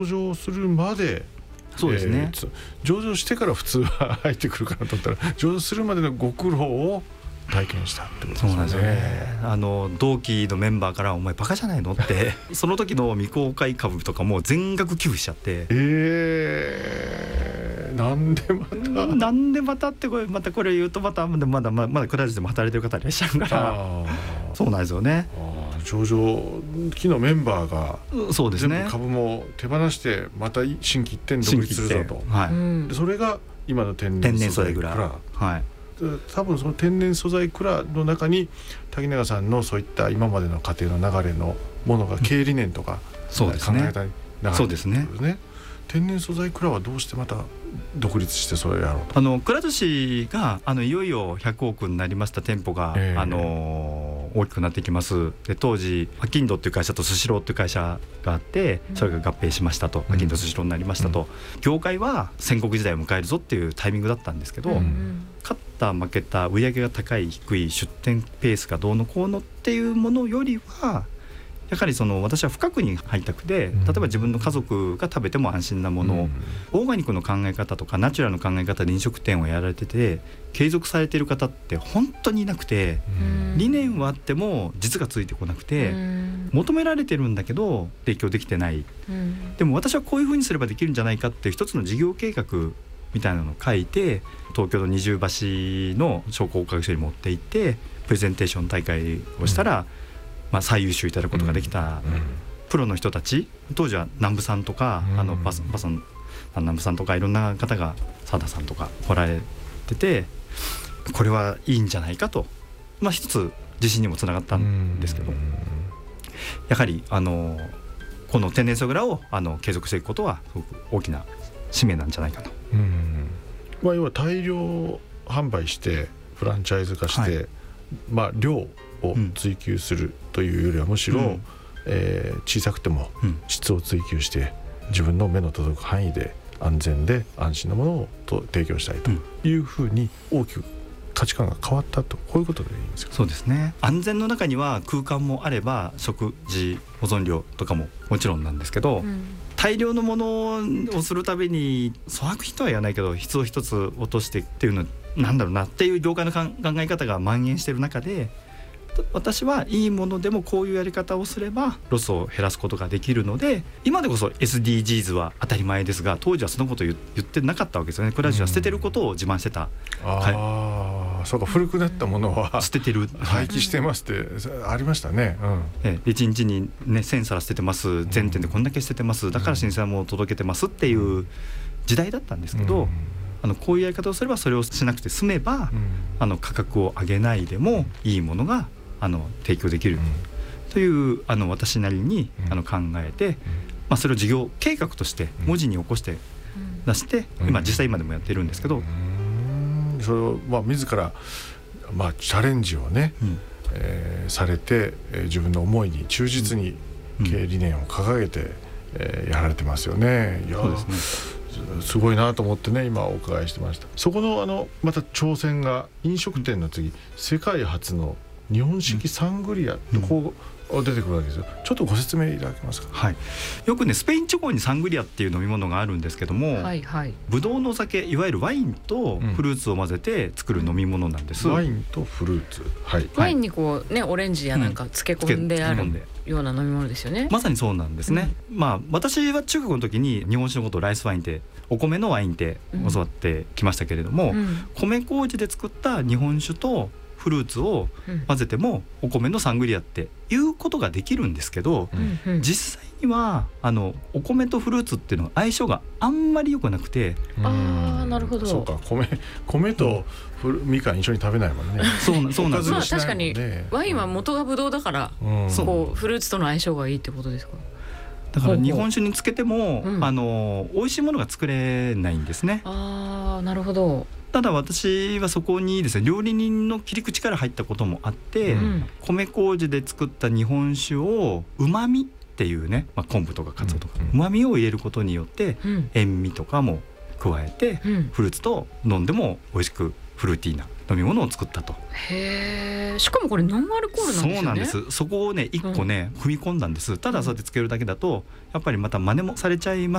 場するまで、 そうですね、 上場してから普通は入ってくるかなと思ったら、上場するまでのご苦労を体験したってことですね。 そうなんですよね。同期のメンバーからお前バカじゃないのってその時の未公開株とかも全額寄付しちゃって、なんでまたってまたこれ言うとまだクラジでも働いてる方いらっしゃるからそうなんですよね。 上場期のメンバーがそうですね、 全部株も手放してまた心機一転独立するぞと、でそれが今の天然素材蔵、多分その天然素材蔵の中に滝永さんのそういった今までの過程の流れのものが経営理念とか考え方に流れてるんですね。天然素材蔵はどうしてまた独立してそれをやろうと。 くら寿司がいよいよ100億になりました店舗が、大きくなってきます。で当時アキンドっていう会社とスシローっていう会社があって、それが合併しましたと、アキンドスシローになりましたと、業界は戦国時代を迎えるぞっていうタイミングだったんですけど、勝った負けた売上が高い低い出店ペースがどうのこうのっていうものよりは、やはり私は深くに入りたくて、例えば自分の家族が食べても安心なもの、オーガニックの考え方とかナチュラルの考え方で飲食店をやられてて継続されている方って本当にいなくて、理念はあっても実がついてこなくて、求められてるんだけど提供できてない、でも私はこういうふうにすればできるんじゃないかっていう一つの事業計画みたいなのを書いて、東京の二重橋の商工会議所に持って行ってプレゼンテーション大会をしたら、最優秀いただくことができたプロの人たち、当時は南部さんとかバソン南部さんとかいろんな方が澤田さんとか来られてて、これはいいんじゃないかと、一つ自信にもつながったんですけど、やはりこの天然素蔵を継続していくことはすごく大きな使命なんじゃないかと。 要は大量販売してフランチャイズ化して、量を追求するというよりはむしろ、小さくても質を追求して自分の目の届く範囲で安全で安心なものを提供したいというふうに大きく価値観が変わったと、こういうことでいいんですか。 そうですね。安全の中には空間もあれば食事保存料とかももちろんなんですけど、大量のものをするたびに粗悪品とは言わないけど質を一つ落としてっていうのなんだろうなっていう業界の考え方が蔓延している中で、私はいいものでもこういうやり方をすればロスを減らすことができるので、今でこそ SDGs は当たり前ですが、当時はそのことを言ってなかったわけですよね。クラジは捨ててることを自慢してた。 そうか、古くなったものは捨ててる、 廃棄してますってありましたね。 1日に1000皿捨ててます、全店でこんだけ捨ててます、だから新鮮なものを届けてますっていう時代だったんですけど、こういうやり方をすればそれをしなくて済めば、価格を上げないでもいいものが提供できるという私なりに考えて、それを事業計画として文字に起こして出して、実際今でもやってるんですけど、 それを自らチャレンジをね、されて、自分の思いに忠実に経営理念を掲げて、やられてますよね。 そうですね。 すごいなと思ってね、今お伺いしてました。そこのまた挑戦が飲食店の次、世界初の日本式サングリアとこう出てくるわけですよ。ちょっとご説明いただけますか。 よくねスペイン地方にサングリアっていう飲み物があるんですけども、ブドウのお酒、いわゆるワインとフルーツを混ぜて作る飲み物なんです。 ワインとフルーツ、 ワインにこうねオレンジやなんか漬け込んであるような飲み物ですよね。 まさにそうなんですね。私は中学の時に日本酒のことをライスワインってお米のワインって教わってきましたけれども、米麹で作った日本酒とフルーツを混ぜてもお米のサングリアっていうことができるんですけど、実際にはお米とフルーツっていうのは相性があんまり良くなくて。 なるほど。 そうか、米とみかん一緒に食べないもんね。 そうなんです。 確かにワインは元がブドウだから、こうフルーツとの相性がいいってことですか。 だから日本酒につけても美味しいものが作れないんですね。 なるほど。 ただ私はそこにですね、料理人の切り口から入ったこともあって、米麹で作った日本酒をうまみっていうね、昆布とかカツオとかうまみを入れることによって、塩味とかも加えて、フルーツと飲んでも美味しくフルーティーな飲み物を作ったと。 へえ。しかもこれノンアルコールなんですよね。 そうなんです。そこをね一個ね、踏み込んだんです。ただそうやってつけるだけだとやっぱりまた真似もされちゃいます